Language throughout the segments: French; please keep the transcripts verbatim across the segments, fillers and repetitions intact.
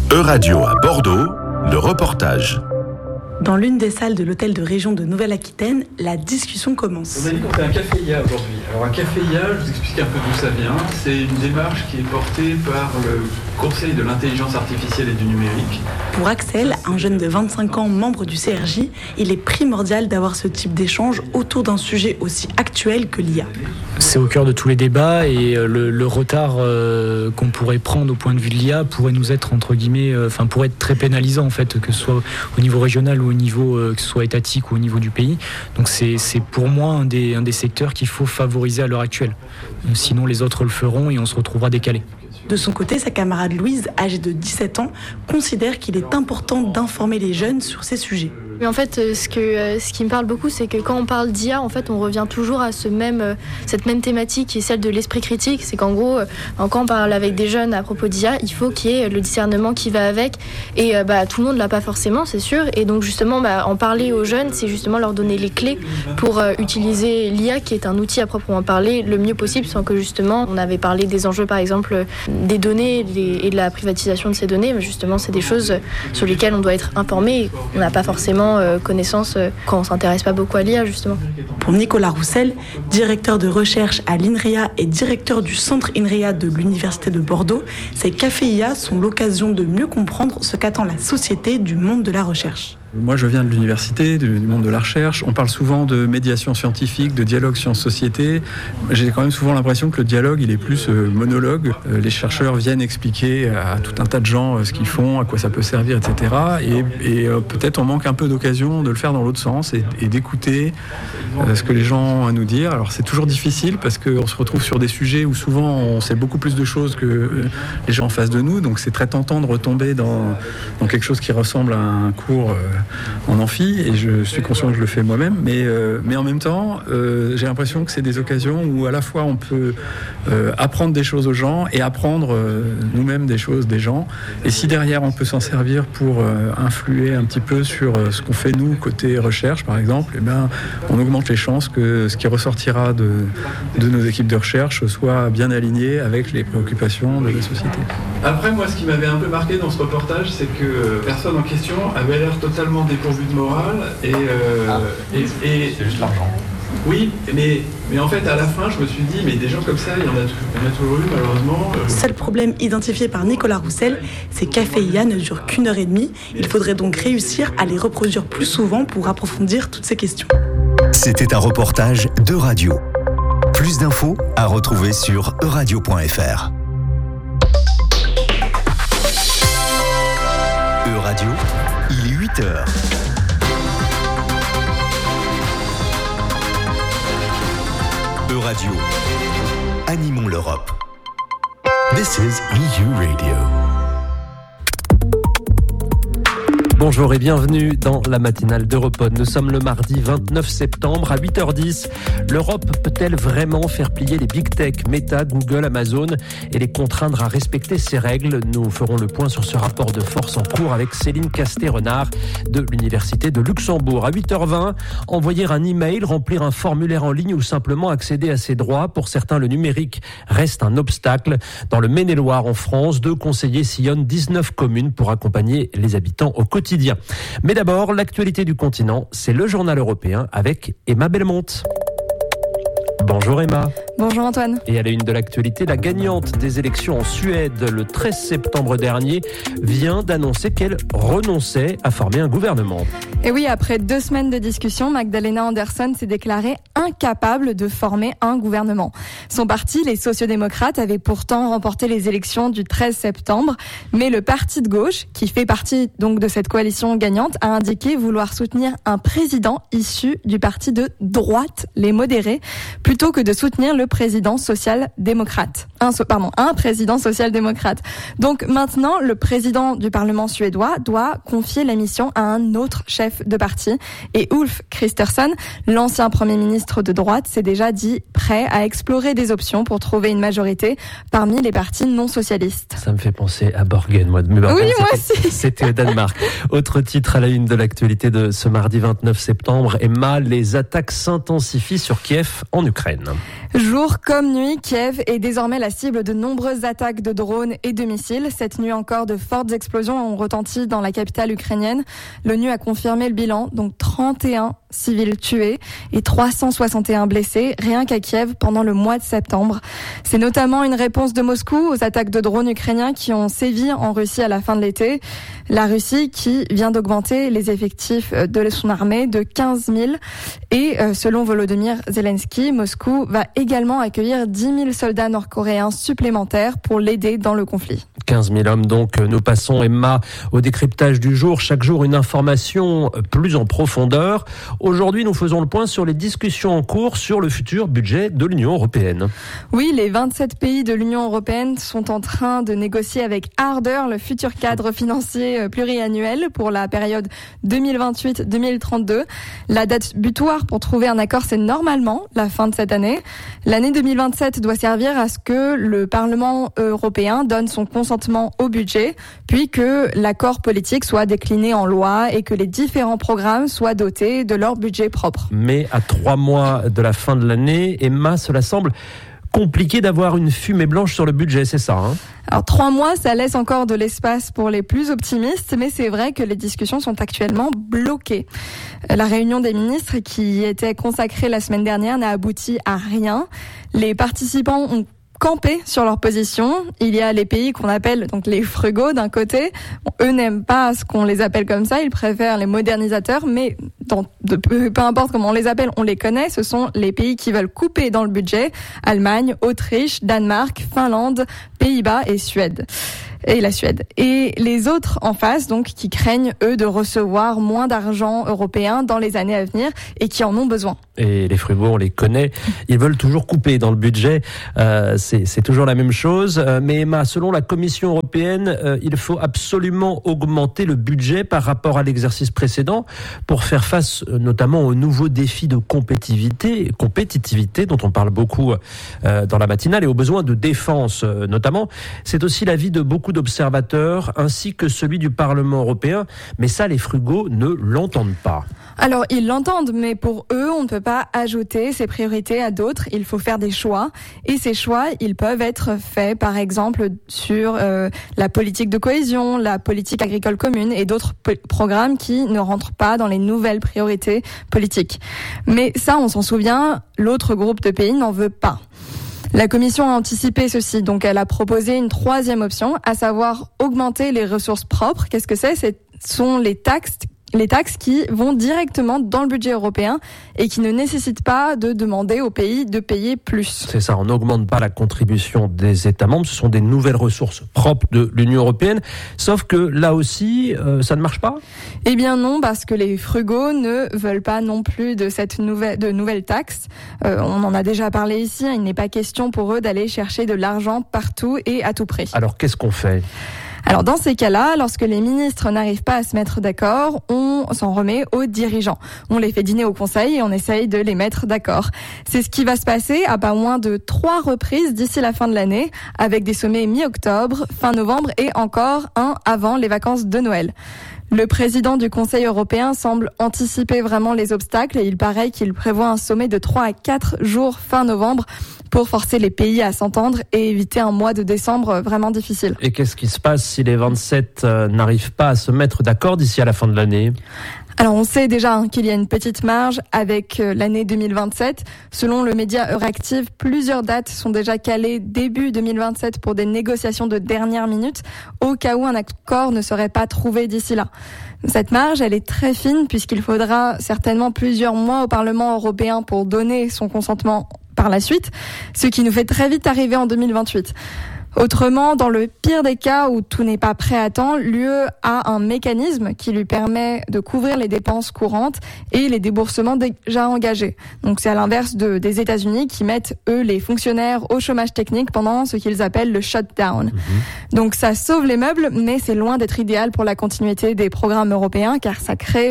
E-Radio à Bordeaux, le reportage. Dans l'une des salles de l'hôtel de région de Nouvelle-Aquitaine, la discussion commence. On a dit qu'on fait un café I A aujourd'hui. Alors un café I A, je vous explique un peu d'où ça vient. C'est une démarche qui est portée par le Conseil de l'intelligence artificielle et du numérique. Pour Axel, un jeune de vingt-cinq ans, membre du C R J, il est primordial d'avoir ce type d'échange autour d'un sujet aussi actuel que l'I A. C'est au cœur de tous les débats et le, le retard euh, qu'on pourrait prendre au point de vue de l'I A pourrait nous être, entre guillemets, enfin euh, pourrait être très pénalisant en fait, que ce soit au niveau régional ou au niveau, euh, que ce soit étatique ou au niveau du pays. Donc c'est, c'est pour moi un des, un des secteurs qu'il faut favoriser à l'heure actuelle. Sinon les autres le feront et on se retrouvera décalé. De son côté, sa camarade Louise, âgée de dix-sept ans, considère qu'il est important d'informer les jeunes sur ces sujets. Mais en fait, ce, que, ce qui me parle beaucoup, c'est que quand on parle d'I A, en fait, on revient toujours à ce même, cette même thématique qui est celle de l'esprit critique. C'est qu'en gros, quand on parle avec des jeunes à propos d'I A, il faut qu'il y ait le discernement qui va avec. Et bah, tout le monde ne l'a pas forcément, c'est sûr. Et donc justement, bah, en parler aux jeunes, c'est justement leur donner les clés pour euh, utiliser l'I A, qui est un outil à proprement parler, le mieux possible, sans que justement, on avait parlé des enjeux, par exemple, des données et de la privatisation de ces données. Mais justement, c'est des choses sur lesquelles on doit être informé. On n'a pas forcément connaissance quand on ne s'intéresse pas beaucoup à l'I A, justement. Pour Nicolas Roussel, directeur de recherche à l'INRIA et directeur du centre INRIA de l'Université de Bordeaux, ces cafés I A sont l'occasion de mieux comprendre ce qu'attend la société du monde de la recherche. Moi, je viens de l'université, du monde de la recherche. On parle souvent de médiation scientifique, de dialogue science-société. J'ai quand même souvent l'impression que le dialogue, il est plus monologue. Les chercheurs viennent expliquer à tout un tas de gens ce qu'ils font, à quoi ça peut servir, et cetera. Et, et peut-être on manque un peu d'occasion de le faire dans l'autre sens et, et d'écouter ce que les gens ont à nous dire. Alors, c'est toujours difficile parce qu'on se retrouve sur des sujets où souvent on sait beaucoup plus de choses que les gens en face de nous. Donc, c'est très tentant de retomber dans, dans quelque chose qui ressemble à un cours en amphi, et je suis conscient que je le fais moi-même, mais, euh, mais en même temps, euh, j'ai l'impression que c'est des occasions où à la fois on peut euh, apprendre des choses aux gens et apprendre euh, nous-mêmes des choses des gens. Et si derrière on peut s'en servir pour euh, influer un petit peu sur euh, ce qu'on fait nous, côté recherche par exemple, eh ben, on augmente les chances que ce qui ressortira de, de nos équipes de recherche soit bien aligné avec les préoccupations de la société. Après, moi, ce qui m'avait un peu marqué dans ce reportage, c'est que personne en question avait l'air totalement dépourvu de morale et, euh, ah, et, et c'est juste l'argent. Oui, mais, mais en fait à la fin je me suis dit mais des gens comme ça il y en a, il y en a toujours eu malheureusement. Euh... Seul problème identifié par Nicolas Roussel, ces cafés I A ne durent qu'une heure et demie. Il faudrait donc réussir à les reproduire plus souvent pour approfondir toutes ces questions. C'était un reportage d'E-Radio. Plus d'infos à retrouver sur e radio point f r. E-Radio, il est huit heures. E-Radio, animons l'Europe. This is E U Radio. Bonjour et bienvenue dans la matinale d'Europod. Nous sommes le mardi vingt-neuf septembre à huit heures dix. L'Europe peut-elle vraiment faire plier les big tech, Meta, Google, Amazon et les contraindre à respecter ces règles? Nous ferons le point sur ce rapport de force en cours avec Céline Castet-Renard de l'Université de Luxembourg. À huit heures vingt, envoyer un email, remplir un formulaire en ligne ou simplement accéder à ses droits. Pour certains, le numérique reste un obstacle. Dans le Maine-et-Loire, en France, deux conseillers sillonnent dix-neuf communes pour accompagner les habitants au quotidien. Mais d'abord, l'actualité du continent, c'est le journal européen avec Emma Belmont. Bonjour Emma. Bonjour Antoine. Et à la une de l'actualité, la gagnante des élections en Suède le treize septembre dernier vient d'annoncer qu'elle renonçait à former un gouvernement. Et oui, après deux semaines de discussion, Magdalena Andersson s'est déclarée incapable de former un gouvernement. Son parti, les sociodémocrates, avait pourtant remporté les élections du treize septembre, mais le parti de gauche, qui fait partie donc de cette coalition gagnante, a indiqué vouloir soutenir un président issu du parti de droite, les modérés, plutôt que de soutenir le président social-démocrate. Un, pardon, un président social-démocrate. Donc maintenant, le président du Parlement suédois doit confier la mission à un autre chef de parti. Et Ulf Kristersson, l'ancien Premier ministre de droite, s'est déjà dit prêt à explorer des options pour trouver une majorité parmi les partis non socialistes. Ça me fait penser à Borgen, moi. Mais Borgen, oui, moi c'était, aussi. C'était au Danemark. Autre titre à la une de l'actualité de ce mardi vingt-neuf septembre. Emma, les attaques s'intensifient sur Kiev en Ukraine. l'Ukraine. Jour comme nuit, Kiev est désormais la cible de nombreuses attaques de drones et de missiles. Cette nuit encore, de fortes explosions ont retenti dans la capitale ukrainienne. L'ONU a confirmé le bilan, donc trente et un civils tués et trois cent soixante et un blessés, rien qu'à Kiev pendant le mois de septembre. C'est notamment une réponse de Moscou aux attaques de drones ukrainiens qui ont sévi en Russie à la fin de l'été. La Russie qui vient d'augmenter les effectifs de son armée de quinze mille et selon Volodymyr Zelensky, Moscou va également accueillir dix mille soldats nord-coréens supplémentaires pour l'aider dans le conflit. quinze mille hommes donc. Nous passons, Emma, au décryptage du jour. Chaque jour, une information plus en profondeur. Aujourd'hui, nous faisons le point sur les discussions en cours sur le futur budget de l'Union européenne. Oui, les vingt-sept pays de l'Union européenne sont en train de négocier avec ardeur le futur cadre financier pluriannuel pour la période deux mille vingt-huit deux mille trente-deux. La date butoir pour trouver un accord, c'est normalement la fin de cette année. L'année deux mille vingt-sept doit servir à ce que le Parlement européen donne son consentement au budget, puis que l'accord politique soit décliné en loi et que les différents programmes soient dotés de leur budget propre. Mais à trois mois de la fin de l'année, Emma, cela semble compliqué d'avoir une fumée blanche sur le budget, c'est ça, hein ? Alors trois mois, ça laisse encore de l'espace pour les plus optimistes, mais c'est vrai que les discussions sont actuellement bloquées. La réunion des ministres qui était consacrée la semaine dernière n'a abouti à rien. Les participants ont campé sur leur position. Il y a les pays qu'on appelle donc les frugaux d'un côté. Bon, eux n'aiment pas ce qu'on les appelle comme ça, ils préfèrent les modernisateurs, mais dans, de, peu, peu importe comment on les appelle, on les connaît. Ce sont les pays qui veulent couper dans le budget. Allemagne, Autriche, Danemark, Finlande, Pays-Bas et Suède. Et la Suède. Et les autres en face, donc, qui craignent, eux, de recevoir moins d'argent européen dans les années à venir et qui en ont besoin. Et les frugaux, on les connaît. Ils veulent toujours couper dans le budget. Euh, c'est, c'est toujours la même chose. Euh, mais Emma, selon la Commission européenne, euh, il faut absolument augmenter le budget par rapport à l'exercice précédent pour faire face euh, notamment aux nouveaux défis de compétitivité, compétitivité dont on parle beaucoup euh, dans la matinale et aux besoins de défense euh, notamment. C'est aussi l'avis de beaucoup d'observateurs ainsi que celui du Parlement européen. Mais ça, les frugaux ne l'entendent pas. Alors, ils l'entendent, mais pour eux, on ne peut pas ajouter ces priorités à d'autres. Il faut faire des choix. Et ces choix, ils peuvent être faits, par exemple, sur euh, la politique de cohésion, la politique agricole commune et d'autres po- programmes qui ne rentrent pas dans les nouvelles priorités politiques. Mais ça, on s'en souvient, l'autre groupe de pays n'en veut pas. La Commission a anticipé ceci, donc elle a proposé une troisième option, à savoir augmenter les ressources propres. Qu'est-ce que c'est ? Ce sont les taxes les taxes qui vont directement dans le budget européen et qui ne nécessitent pas de demander aux pays de payer plus. C'est ça, on n'augmente pas la contribution des États membres, ce sont des nouvelles ressources propres de l'Union européenne, sauf que là aussi, euh, ça ne marche pas ? Eh bien non, parce que les frugaux ne veulent pas non plus de cette nouvelle, de nouvelles taxes. Euh, on en a déjà parlé ici, il n'est pas question pour eux d'aller chercher de l'argent partout et à tout prix. Alors qu'est-ce qu'on fait ? Alors dans ces cas-là, lorsque les ministres n'arrivent pas à se mettre d'accord, on s'en remet aux dirigeants. On les fait dîner au Conseil et on essaye de les mettre d'accord. C'est ce qui va se passer à pas moins de trois reprises d'ici la fin de l'année, avec des sommets mi-octobre, fin novembre et encore un avant les vacances de Noël. Le président du Conseil européen semble anticiper vraiment les obstacles et il paraît qu'il prévoit un sommet de trois à quatre jours fin novembre pour forcer les pays à s'entendre et éviter un mois de décembre vraiment difficile. Et qu'est-ce qui se passe si les vingt-sept euh, n'arrivent pas à se mettre d'accord d'ici à la fin de l'année ? Alors on sait déjà hein, qu'il y a une petite marge avec euh, l'année deux mille vingt-sept. Selon le média Euractiv, plusieurs dates sont déjà calées début deux mille vingt-sept pour des négociations de dernière minute, au cas où un accord ne serait pas trouvé d'ici là. Cette marge, elle est très fine puisqu'il faudra certainement plusieurs mois au Parlement européen pour donner son consentement par la suite, ce qui nous fait très vite arriver en deux mille vingt-huit. Autrement, dans le pire des cas où tout n'est pas prêt à temps, l'U E a un mécanisme qui lui permet de couvrir les dépenses courantes et les déboursements déjà engagés. Donc c'est à l'inverse de, des États-Unis qui mettent, eux, les fonctionnaires au chômage technique pendant ce qu'ils appellent le shutdown. Mmh. Donc ça sauve les meubles, mais c'est loin d'être idéal pour la continuité des programmes européens car ça crée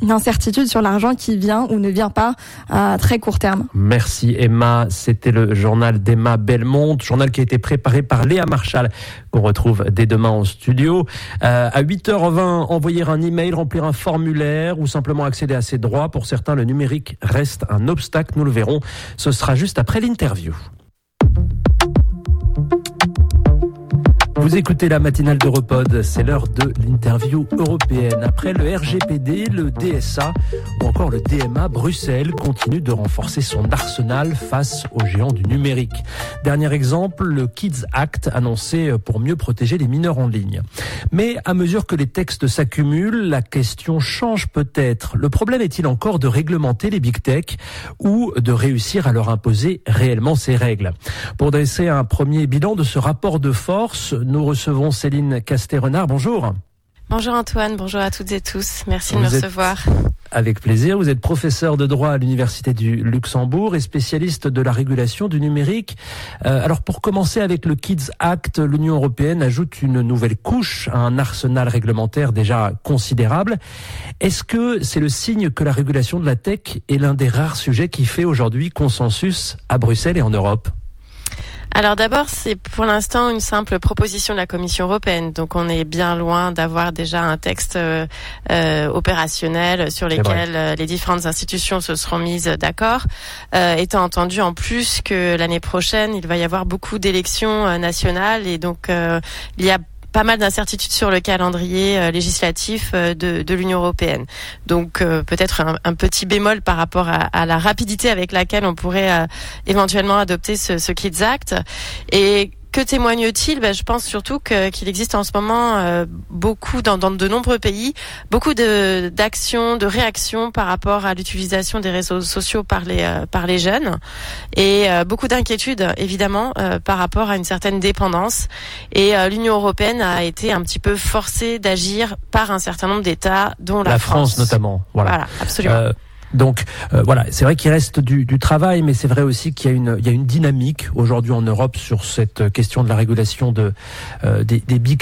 une incertitude sur l'argent qui vient ou ne vient pas à très court terme. Merci Emma, c'était le journal d'Emma Belmonte, journal qui a été préparé par Léa Marchal, qu'on retrouve dès demain en studio. Euh, à huit heures vingt, envoyer un email, remplir un formulaire ou simplement accéder à ses droits. Pour certains, le numérique reste un obstacle, nous le verrons. Ce sera juste après l'interview. Vous écoutez la matinale d'Europod, c'est l'heure de l'interview européenne. Après le R G P D, le D S A ou encore le D M A, Bruxelles continue de renforcer son arsenal face aux géants du numérique. Dernier exemple, le Kids Act annoncé pour mieux protéger les mineurs en ligne. Mais à mesure que les textes s'accumulent, la question change peut-être. Le problème est-il encore de réglementer les big tech ou de réussir à leur imposer réellement ces règles? Pour dresser un premier bilan de ce rapport de force, nous recevons Céline Castet-Renard. Bonjour. Bonjour Antoine, bonjour à toutes et tous. Merci Vous de me êtes... recevoir. Avec plaisir. Vous êtes professeur de droit à l'Université du Luxembourg et spécialiste de la régulation du numérique. Euh, alors pour commencer avec le Kids Act, l'Union européenne ajoute une nouvelle couche à un arsenal réglementaire déjà considérable. Est-ce que c'est le signe que la régulation de la tech est l'un des rares sujets qui fait aujourd'hui consensus à Bruxelles et en Europe ? Alors d'abord, c'est pour l'instant une simple proposition de la Commission européenne. Donc on est bien loin d'avoir déjà un texte euh, euh, opérationnel sur lequel euh, les différentes institutions se seront mises d'accord. Euh, étant entendu en plus que l'année prochaine, il va y avoir beaucoup d'élections euh, nationales et donc euh, il y a pas mal d'incertitudes sur le calendrier euh, législatif euh, de, de l'Union européenne. Donc euh, peut-être un, un petit bémol par rapport à, à la rapidité avec laquelle on pourrait euh, éventuellement adopter ce, ce Kids Act. Et que témoigne-t-il ? Ben, je pense surtout que, qu'il existe en ce moment euh, beaucoup, dans, dans de nombreux pays, beaucoup de, d'actions, de réactions par rapport à l'utilisation des réseaux sociaux par les, euh, par les jeunes et euh, beaucoup d'inquiétudes, évidemment, euh, par rapport à une certaine dépendance. Et euh, l'Union européenne a été un petit peu forcée d'agir par un certain nombre d'États, dont la, la France. France notamment. Voilà, voilà absolument. Euh... Donc euh, voilà, c'est vrai qu'il reste du, du travail, mais c'est vrai aussi qu'il y a une, il y a une dynamique aujourd'hui en Europe sur cette question de la régulation de, euh, des, des big